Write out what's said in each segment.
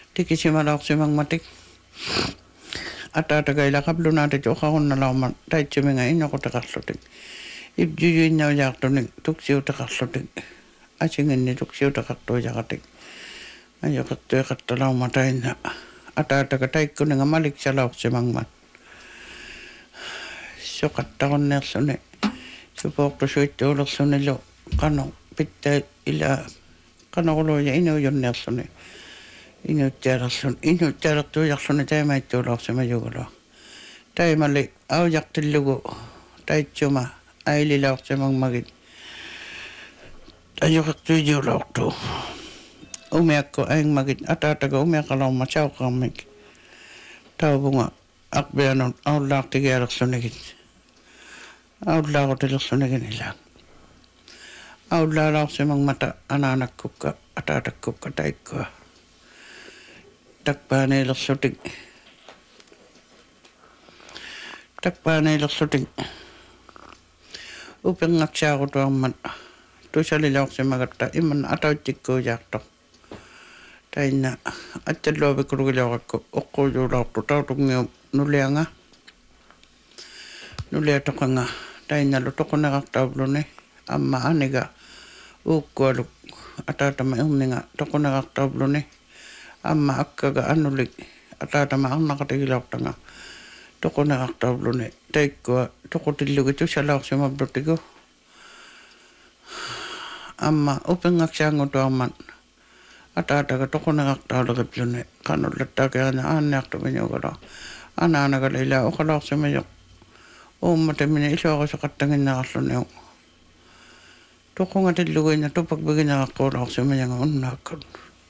tikisimalaqsimang matik ataatakaila qablunaatit uqarunnalaumat taitsuminga innoqutaqarlutik ipjuyuinnaujaqtunik tuksiutaqarlutik asinginni tuksiutaqartuujaqatik ajoqattuiqattalaumatainna ataataka taikkuninga maliksalauqsimangmat soqattaqunneersuni supoortusuittuulersunillu qano pitta ila qanoquluuja inuujunneersuni inuuttaalertuujarluni taimaittuulorsimajugulo taimali aujaqtillugu taitsuma aililaorsimangmagit ajoqattuijuulortu umiakku aingmagit ataataka umiaqalaumma sauqarmik taubunga aqbianun aullaartigialersunigit aullaarutillersunigin ilaaq aullaalaorsimangmata anaanakkukka ataatakkukka taikkua takpaaneilersutik upengaksaarutuarmat tusalilaorsimagatta imman atautikkuujaartoq tainna attalluavikulugilaorakku oqquujuulaortu tautungiu nulianga nuliatoqanga tainnalu toqunaqartaavluni amma aniga uukkualuk ataatama irninga toqunaqartaavluni amma akkaga anulik ataatama arnaqatigilaortanga toqunaqartaavluni taikkua toqutillugi tusalaorsimavlutigu amma upenngaksaangutuarmat ataataka toqunaqartaalerippluni qanullattaakaana aanniartumiñugala anaanagala ila uqalaorsimajoq uummatamini iluaqusaqattanginnaqarluniu toqungatilluguina tupakbiginaqaqquulaorsimañanga unnaakkut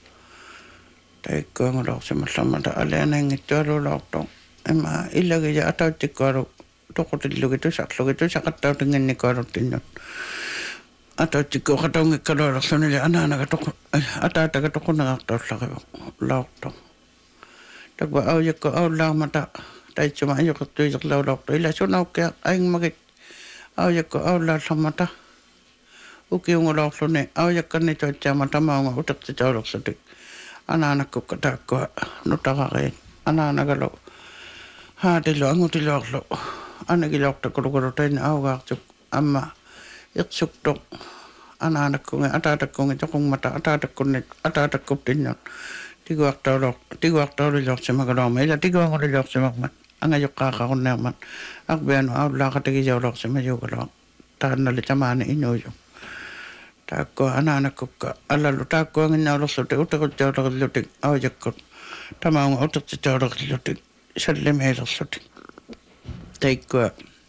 taikkuangulaorsimallamata alianaingittualuulaortoq ima illagija atautikkualu toqutillugi tusarlugi tusaqattautinginnikualuttinnut atautikku qataungikkalualersunili anaanaga ataataka toqunaqartaullaqivoq laortoq takwa aujakku aullaarmata taitsuma ajoqattuiserlaulortu ila sunaukkia aingmagit aujakku aullaallarmata ukiungulaorluni aujakkanituatsaama tamaunga uteqsitaulersutik anaanakkukka taakkua nutaqariit anaanagalu haatilu angutiluarlu anagilaortakulugulu tainna augaartuk amma iqsuktoq anaanakkungi ataatakkungi toqungmata ataatakkuptinnut tiguartaulilorsimagaluarma ila tiguangulilorsimaqmat angajoqqaaqarunneermat aqbianu aullaaqatigisaulorsimajuguloq taannali tamaani inuuju taakkua anaanakkukka allalu taakkuanginnaulersutik utequtsaulerilutik aujakkut tamaunga uteqsitaulerillutik sallimeilersutik taikkua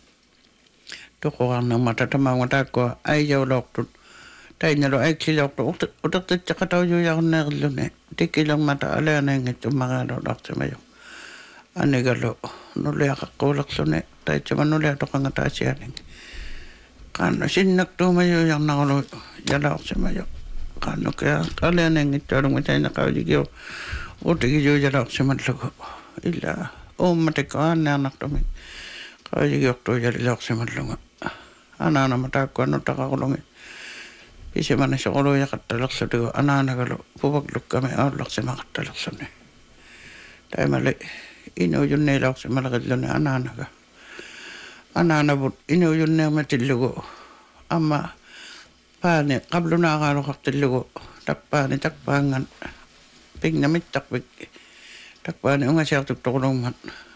toqoqarnermata tamaunga taakkua aijaulortut tainnalu aiksiliortu uteqtitsaqataujuujarneerilluni tikkilermata alianaingittummaqaaluularsimajoq anigalu nuliaqaqquulersuni taitsuma nuliatoqangataasianing qaannu sinnaktuumajuujarnarulu jalaorsimajoq qaannukia alianaingittualunga tainaqaujigiu utigijuujalaorsimallugu illa uummatikku aanniarnartumik qaujigiortuujalilaorsimallunga anaanama taakkua nutaqaqulungi isimani soqulujaqattalersutugu anaanagalu puvaklukami aullarsimaqattalersuni taimali inuujunniilaorsimalaqilluni anaanavut inuujunniarmatillugu amma paani qablunaaqaaluqartillugu takpaangan pingnamittarpik takpaani ungasiartuk toqulungmat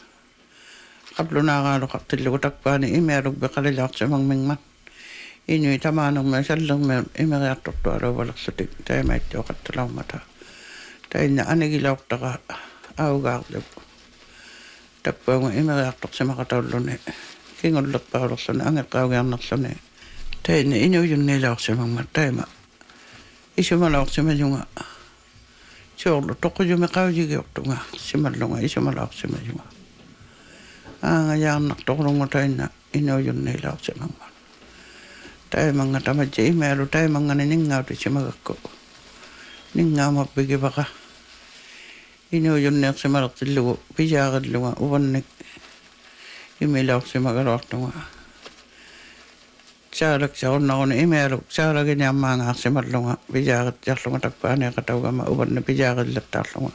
qablunaaqaaluqartillugu takpaani imialuk beqalilaorsimangmingmat inui tamaanерме саллерме имериарторtualuvalersutik taimaittuoqattalaumata tainna anigilaortaqa augaarlup tappaunga imeriartorsimaqataulluni kingullerpaulersuni angeqqaugiarnerluni tainna inuujunniilaorsimangmat taima isumalaorsimajunga soorlu toqujumi qaujigiortunga simallunga isumalaorsimajunga aangajaarnartoqulungu tainna inuujunniilaorsimangmat taimanga tamatja imealu taimangani ninngautissimagakku ninngaumappigivaka inuujunniarsimalertillugu pijaaqilluga uvannik imilaorsimagaluartunga saalaksarunnaruni imealu saalagini ammaangaarsimallunga pijaaqitjarlunga takpaaniaqataugama uvanni pijaaqillertaarlunga